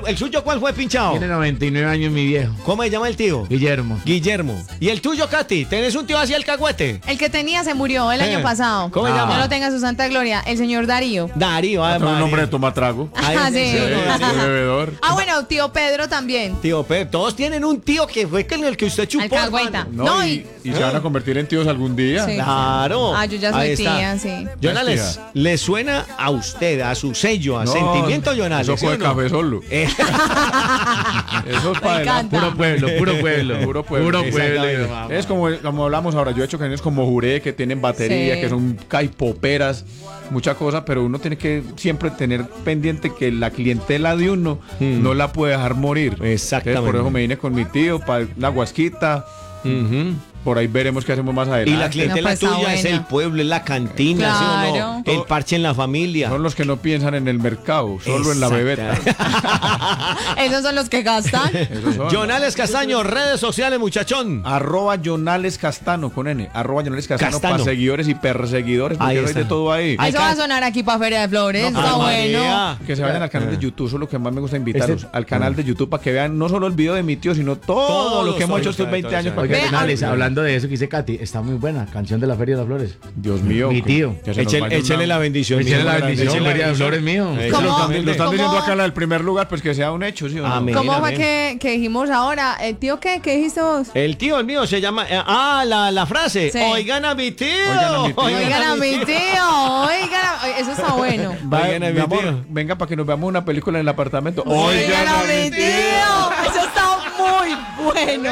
¿El suyo cuál fue, pinchado? Tiene 99 años mi viejo. ¿Cómo se llama el tío? Guillermo. Guillermo. ¿Y el tuyo, Katy? ¿Tenés un tío así alcahuete? El que tenía se murió el año pasado. ¿Cómo se llama? No lo tenga su santa gloria. El señor Darío. Darío, Otro nombre de toma trago. Ah, sí. De bebedor. Ah, bueno, tío Pedro también. Tío Pedro, todos tienen un tío que fue con el que usted chupó. Alcahueta. hermano. No, y se van a convertir en tíos algún día. Sí. Claro. Ah, yo ya Ahí soy está. tía, sí. Jonales, ¿le suena a usted, a su sello, a No, sentimiento, Jonales? Eso ¿sí fue o no? café solo. Eso es para adelante. encanta. Puro pueblo, puro pueblo. Puro pueblo. Exactamente. Es como hablamos ahora, yo he hecho canciones como Juré, que tienen batería, Sí. que son caipoperas, mucha cosa, pero uno tiene que siempre tener pendiente que la clientela de uno no la puede dejar morir. Exactamente. Entonces, por eso me vine con mi tío para la guasquita. Por ahí veremos qué hacemos más adelante. Y la clientela No, pues, está tuya es buena. el pueblo, es la cantina, ¿sí o no? Claro. El parche en la familia. Son los que no piensan en el mercado, solo en la bebeta. Esos son los que gastan. Esos son. Jonales Castaño, redes sociales, muchachón. @Jonales Castano con N. @Jonales Castano Castano. para seguidores y perseguidores, porque Ahí hay está. de todo ahí. Ay, Eso va a sonar aquí para Feria de Flores. No, Está Ay, bueno. María. Que se vayan al canal de YouTube, eso es lo que más me gusta invitarlos. Ese- Al canal de YouTube para que vean no solo el video de mi tío, sino todo lo que hemos hecho estos 20 años. Para que Oiga, Ve, Jonales, ah, hablando de eso que dice Katy, está muy buena. Canción de la Feria de las Flores. Dios mío. Mi tío. que se nos vaya Échele una- la bendición. Échale mío. la bendición, Échele la Feria de bendición. Flores mío. Eso ¿Cómo? Lo están exactamente. diciendo ¿Cómo? acá la del primer lugar, pues que sea un hecho, ¿sí o no? Amén. ¿Cómo fue amén. que dijimos ahora? ¿El tío qué? ¿Qué dijiste vos? El tío, el mío, se llama... la frase. Sí. Oigan a mi tío. Oigan a mi tío. Oigan a mi tío. Eso está bueno. Oigan a mi Mi amor, tío. venga para que nos veamos una película en el apartamento. Oigan a mi tío. Eso está muy bueno.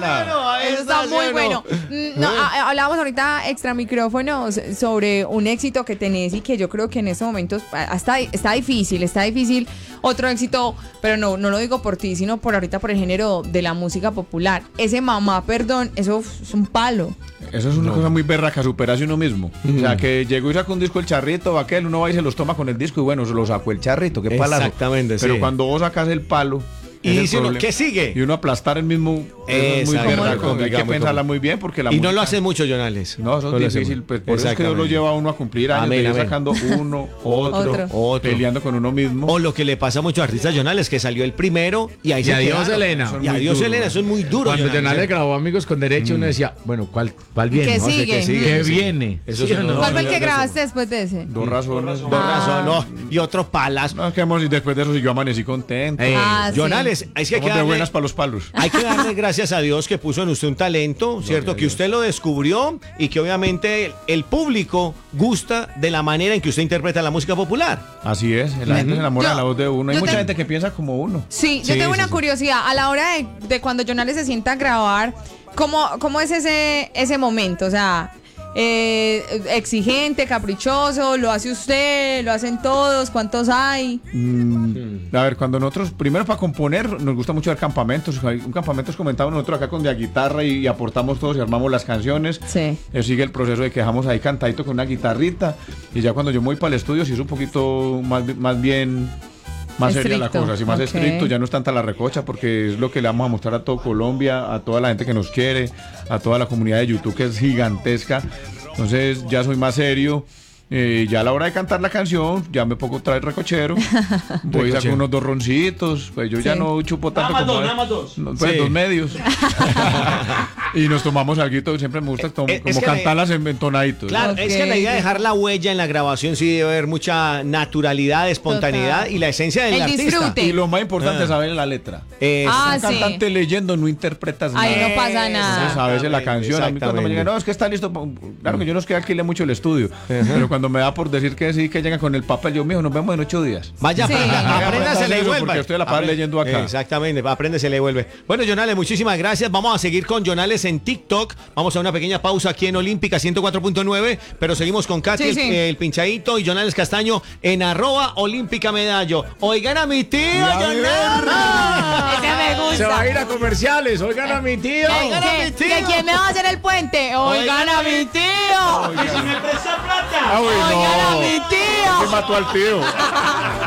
Eso está muy bueno. No, hablábamos ahorita extra micrófonos sobre un éxito que tenés y que yo creo que en estos momentos está difícil. Otro éxito, pero no lo digo por ti, sino por ahorita por el género de la música popular. Ese Mamá Perdón, eso es un palo. Eso es una cosa muy berraca, superarse uno mismo. O sea, que llegó y sacó un disco el charrito, aquel, uno va y se los toma con el disco y bueno, se lo sacó el charrito, qué palazo. Exactamente, Pero sí. cuando vos sacas el palo... Y es el dice uno, problema. ¿qué sigue? Y uno aplastar el mismo... Es muy Exacto. berraco, hay que Complicado, muy pensarla complicado. muy bien porque la Y no música- lo hace mucho, Jonales. No, eso lo es hace difícil, mucho. pues por eso es que Dios lo Exactamente. lleva a uno a cumplir años, Amén, de ir amén. sacando uno, otro, Otro. peleando con uno mismo. O lo que le pasa a muchos artistas, Jonales, que salió el primero y ahí Y se adiós, quedaron. Elena. Son Y muy adiós, duros. Elena, eso es muy duro. Cuando Jonales. Jonales grabó Amigos con Derecho, uno decía, bueno, ¿cuál viene? ¿Qué No sé sigue? ¿Qué viene? Eso ¿Sí sí, o no? no. ¿Cuál fue el que eso- grabaste después de ese? Dos razones. Dos razones, no. Y otros palas. No, que hemos, y después de eso sí, yo amanecí contento. Ah, sí. Jonales, es que hay que Somos de darle, buenas para los palos. hay que darle gracias a Dios que puso en usted un talento, ¿cierto? Que usted lo descubrió y que obviamente el público gusta de la manera en que usted interpreta la música popular. Así es, la gente se enamora Yo- de la voz de uno. Hay yo mucha te- gente que piensa como uno. Sí, yo Sí, tengo sí, una sí. curiosidad. A la hora de cuando Jonales se sienta a grabar, ¿cómo es ese momento? O sea, exigente, caprichoso, ¿lo hace usted? ¿Lo hacen todos? ¿Cuántos hay? A ver, cuando nosotros, primero para componer, nos gusta mucho ver campamentos. Hay un campamento es comentado nosotros acá con la guitarra y aportamos todos y armamos las canciones. Sí. Sigue el proceso de que dejamos ahí cantadito con una guitarrita. Y ya cuando yo me voy para el estudio, sí es un poquito más bien. Más seria la Estricto, cosa, así más ok. estricto, ya no es tanta la recocha porque es lo que le vamos a mostrar a todo Colombia, a toda la gente que nos quiere, a toda la comunidad de YouTube que es gigantesca. Entonces ya soy más serio. Ya a la hora de cantar la canción, ya me pongo traer recochero. Voy a sacar unos 2 roncitos. Pues yo ya Sí. no chupo tanto Nada más como dos, nada más dos. No, pues Sí. 2 medios. Y nos tomamos algo. Siempre me gusta Es como que cantarlas en entonaditos. Claro, es que la idea de dejar la huella en la grabación sí debe haber mucha naturalidad, espontaneidad Total. y la esencia del El artista. disfrute. Y lo más importante es saber la letra. Ah, Un sí. cantante leyendo no interpretas nada. Ahí no pasa nada. Entonces, a veces la canción, a mí cuando me Exactamente. llegan, no, es que está listo. Claro que yo no es que alquile mucho el estudio, pero cuando me da por decir que sí, que llega con el papel, yo, mijo, nos vemos en 8 días. Vaya, Sí. apréndasele y vuelva. Porque estoy a la par leyendo acá. Exactamente, apréndesele y vuelve. Bueno, Jonales, muchísimas gracias. Vamos a seguir con Jonales en TikTok. Vamos a una pequeña pausa aquí en Olímpica 104.9, pero seguimos con Katy, Sí, sí. el pinchadito, y Jonales Castaño en @Olímpica Medallo. Oigan a mi tío, Jonales. Ese me gusta. Se va a ir a comerciales, oigan a mi tío. Oigan a mi tío. ¿De quién me va a hacer el puente? Oigan a mi tío. Ah, bueno, Oigan a mi tío. se mató al tío.